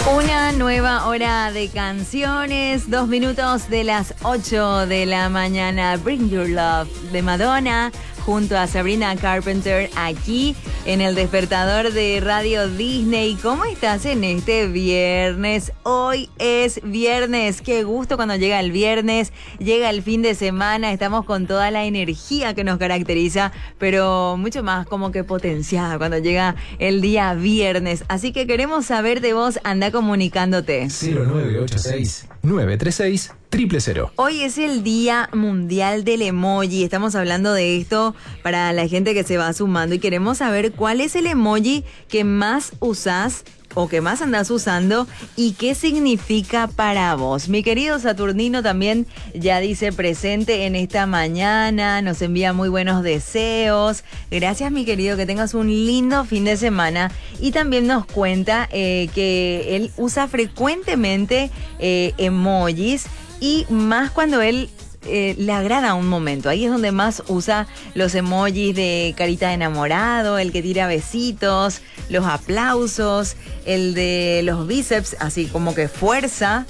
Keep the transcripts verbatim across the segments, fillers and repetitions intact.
Una nueva hora de canciones, dos minutos de las ocho de la mañana. Bring Your Love de Madonna junto a Sabrina Carpenter aquí en el despertador de Radio Disney. ¿Cómo estás en este viernes? Hoy es viernes. Qué gusto cuando llega el viernes, llega el fin de semana. Estamos con toda la energía que nos caracteriza, pero mucho más como que potenciada cuando llega el día viernes. Así que queremos saber de vos, anda comunicándote. cero nueve ocho seis, nueve tres seis, cero cero. Hoy es el Día Mundial del Emoji. Estamos hablando de esto para la gente que se va sumando y queremos saber cuál es el emoji que más usás o que más andás usando y qué significa para vos. Mi querido Saturnino también ya dice presente en esta mañana, nos envía muy buenos deseos. Gracias, mi querido, que tengas un lindo fin de semana. Y también nos cuenta eh, que él usa frecuentemente eh, emojis y más cuando él Eh, le agrada un momento. Ahí es donde más usa los emojis de carita de enamorado, el que tira besitos, los aplausos, el de los bíceps, así como que fuerza.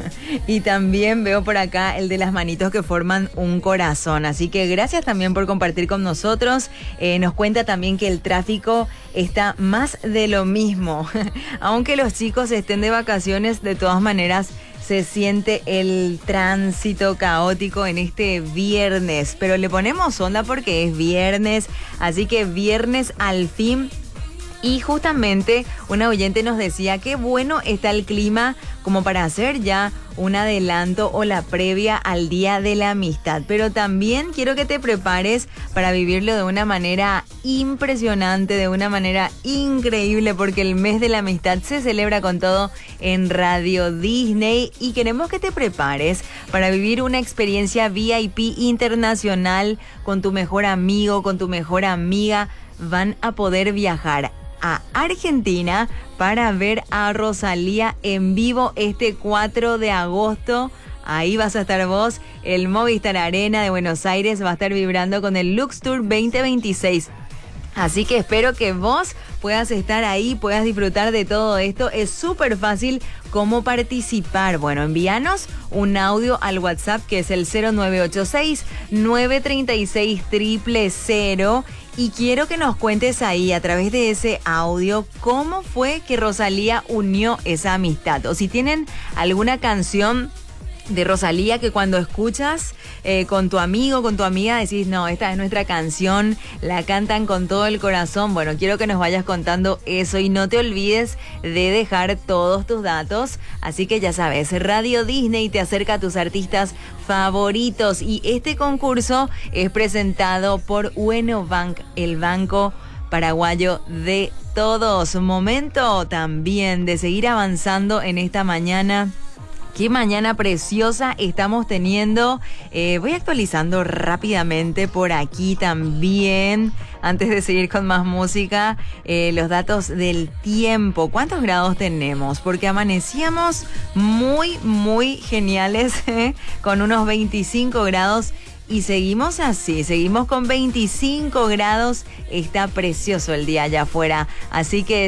Y también veo por acá el de las manitos que forman un corazón. Así que gracias también por compartir con nosotros. Eh, nos cuenta también que el tráfico está más de lo mismo. Aunque los chicos estén de vacaciones, de todas maneras se siente el tránsito caótico en este viernes, pero le ponemos onda porque es viernes, así que viernes al fin. Y justamente una oyente nos decía qué bueno está el clima como para hacer ya un adelanto o la previa al Día de la Amistad. Pero también quiero que te prepares para vivirlo de una manera impresionante, de una manera increíble, porque el mes de la amistad se celebra con todo en Radio Disney y queremos que te prepares para vivir una experiencia V I P internacional con tu mejor amigo, con tu mejor amiga. Van a poder viajar a Argentina para ver a Rosalía en vivo este cuatro de agosto. Ahí vas a estar vos. El Movistar Arena de Buenos Aires va a estar vibrando con el Lux Tour veinte veintiséis. Así que espero que vos puedas estar ahí, puedas disfrutar de todo esto. Es súper fácil cómo participar. Bueno, envíanos un audio al WhatsApp que es el cero nueve ocho seis, nueve tres seis, cero cero cero. Y quiero que nos cuentes ahí a través de ese audio cómo fue que Rosalía unió esa amistad. O si tienen alguna canción de Rosalía que cuando escuchas eh, con tu amigo, con tu amiga, decís, no, esta es nuestra canción, la cantan con todo el corazón. Bueno, quiero que nos vayas contando eso y no te olvides de dejar todos tus datos. Así que ya sabes, Radio Disney te acerca a tus artistas favoritos y este concurso es presentado por Ueno Bank, el banco paraguayo de todos. Momento también de seguir avanzando en esta mañana. Qué mañana preciosa estamos teniendo. Eh, voy actualizando rápidamente por aquí también, antes de seguir con más música, eh, los datos del tiempo. ¿Cuántos grados tenemos? Porque amanecíamos muy, muy geniales, ¿eh? Con unos veinticinco grados. Y seguimos así, seguimos con veinticinco grados. Está precioso el día allá afuera. Así que